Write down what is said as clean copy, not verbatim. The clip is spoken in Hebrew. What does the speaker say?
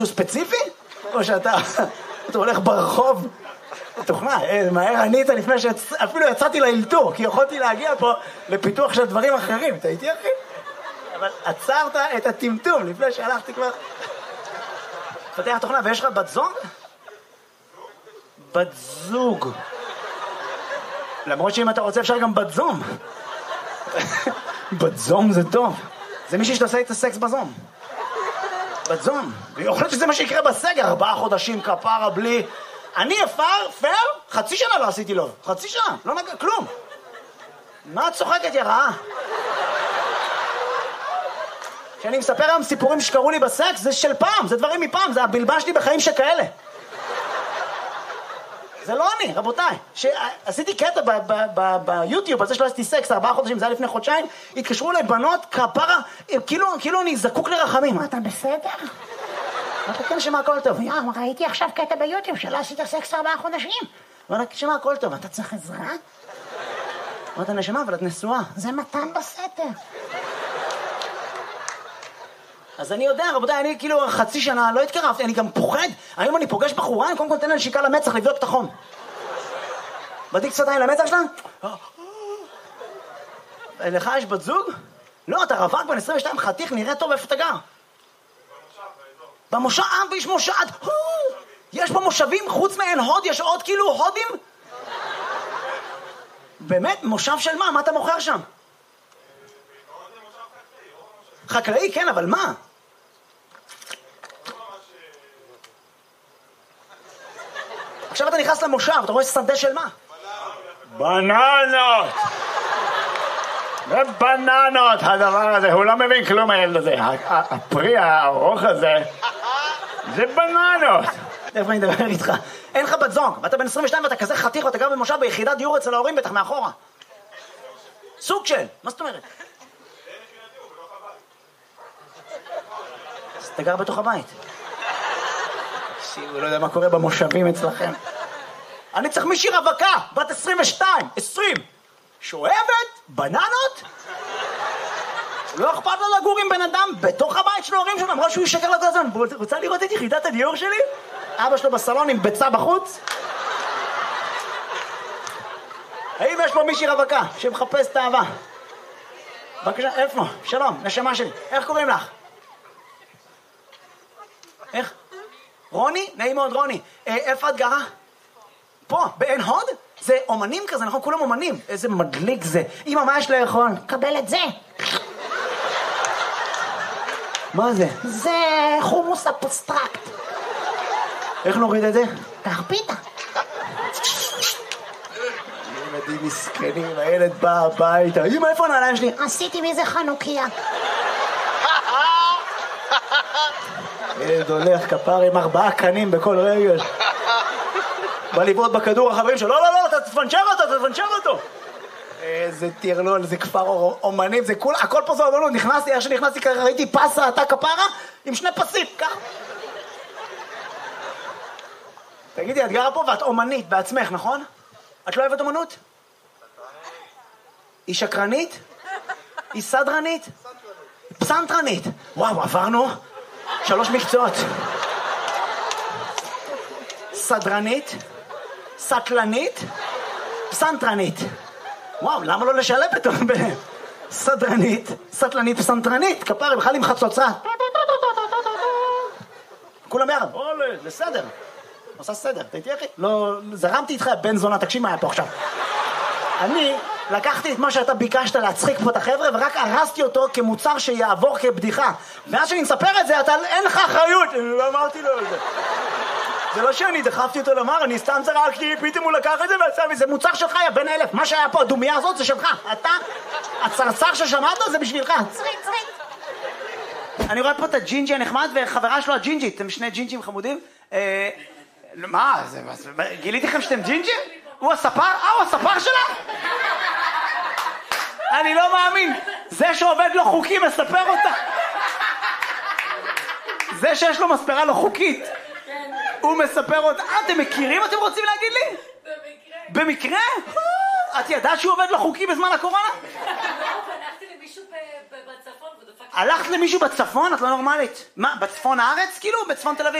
ספציפי? או שאתה הולך ברחוב? תוכנה, מהר ענית לפני שאפילו יצאתי לאלתור, כי יכולתי להגיע פה לפיתוח של דברים אחרים. אתה איתי אחי? אבל עצרת את הטמטום לפני שהלכתי כבר. פתח תוכנה, ויש לך בת זוג? בת זוג. למרות שאם אתה רוצה אפשר גם בת זום. בת זום זה טוב. זה מישהי שתעשה את הסקס בזום. בת זום. ויכול שזה מה שיקרה בסגר, 4 חודשים כפרה בלי... אני פייר, חצי שנה לא עשיתי לו. חצי שנה, לא נגע, כלום. מה את צוחקת יא רעה? כשאני מספר היום סיפורים שקרו לי בסקס, זה של פעם, זה דברים מפעם, זה הבלבן שלי בחיים שכאלה. זה לא אני, רבותיי. עשיתי קטע ביוטיוב, על זה שלא עשיתי סקס 4 חודשים, זה היה לפני חודשיים, התקשרו אליי בנות, כפרה, כאילו אני זקוק לרחמים. אתה בסדר? אתה כן שמה הכל טוב. ראיתי עכשיו קטע ביוטיוב שלא עשית סקס 4 חודשים. ואתה שמה הכל טוב, אתה צריך עזרה? ואתה נשמה, אבל את נשואה. זה מתן בסתר. אז אני יודע, רבותיי, אני כאילו חצי שנה לא התקרבתי, אני גם פוחד. היום אני פוגש בחורה, אני קודם כל נותן לה נשיקה למצח לבדוק את החום. בדיק קצת עין למצח שלה? לך יש בת זוג? לא, אתה רווק בן 22 חתיך, נראה טוב, איפה אתה גר? במושב, ויש מושב, יש במושבים, חוץ מעין הוד, יש עוד כאילו הודים? באמת, מושב של מה? מה אתה מוכר שם? חקלאי, כן, אבל מה? עכשיו אתה נכנס למושב, אתה רואה שדה של מה? בננות! זה בננות, הדבר הזה, הוא לא מבין כלום הילד הזה. הפרי הארוך הזה, זה בננות. איפה אני מדבר איתך? אין לך בת זוג, ואתה בן 22 ואתה כזה חתיך ואתה גר במושב ביחידת דיור אצל ההורים בטח מאחורה. סוג של, מה זאת אומרת? אז אתה גר בתוך הבית. הוא לא יודע מה קורה במושבים אצלכם. אני צריך מישהי רווקה, בת 22, 20, שואבת, בננות? לא אכפת לו לגור עם בן אדם בתוך הבית של ההורים שלו, אמרה שהוא ישקר לה כל הזמן. רוצה לראות את יחידת הדיור שלי? אבא שלו בסלון עם ביצה בחוץ? האם יש פה מישהי רווקה שמחפש את האהבה? בבקשה, איפה? שלום, נשמה שלי. איך קוראים לך? איך? רוני? נעים מאוד רוני. איפה את גרה? פה, בעין הוד? זה אומנים כזה, נכון? כולם אומנים. איזה מדליק זה. אמא, מה יש לאכול? קבל את זה. מה זה? זה חומוס אבסטרקט. איך נוריד את זה? קח פיתה. ילדים מסכנים, הילד בא הביתה. אמא, איפה הנעליים שלי? עשיתי מזה חנוכיה. ילד הולך כפר עם 4 קנים בכל רגל. בא לבעוט בכדור החברים שלו, לא, אתה תפנצ'ר אותו. איזה טרלול, זה כפר אומנים, זה הכל פה זה אומנות. נכנסתי, איך שנכנסתי, ראיתי פסה, אתה כפרה, עם 2 פסים, כך. תגידי, את גרה פה ואת אומנית בעצמך, נכון? את לא אוהבת אומנות? היא שקרנית? היא סדרנית? פסנתרנית. וואו, עברנו 3 מקצועות. סדרנית, סטלנית, פסנתרנית. וואו, למה לא לשלב פתאום ביניהם? סדרנית, סטלנית, פסנתרנית. כפרה, בכלל עם חצוצה. כולם יחד. בסדר. עושה סדר, אתה איתי אחי? לא, זרמתי איתך, בן זונה, תקשיב מה היה פה עכשיו. אני לקחתי את מה שאתה ביקשת להצחיק פה את החבר'ה, ורק הרסתי אותו כמוצר שיעבור כבדיחה. ואז שאני מספר את זה, אין לך אחריות. לא אמרתי לו את זה. זה לא שאני דחפתי אותו לומר, אני סתם צרקתי, פתאום הוא לקח את זה ועשה, וזה מוצר שלך, יא בן 1000. מה שהיה פה, הדומיה הזאת, זה שלך. אתה, הצרצר ששמעת, זה בשבילך. צריק. אני רואה פה את הג'ינג'י הנחמד, וחברה שלו הג'ינג'ית. הם 2 ג'ינג'ים חמודים. מה, גיליתי לכם שאתם ג'ינג'ים? הוא הספר? הוא הספר שלה? אני לא מאמין. זה שעובד לא חוקי מספר אותה. זה שיש לו מספרה לא חוקית. הוא מספר אותה. אתם מכירים, אתם רוצים להגיד לי? במקרה. במקרה? את ידעת שהוא עובד לא חוקי בזמן הקורונה? לא, פנחתי למישהו בצפון ודפק הלכת למישהו בצפון? את לא נורמלית. מה, בצפון הארץ? כאילו, בצפון תל אביב.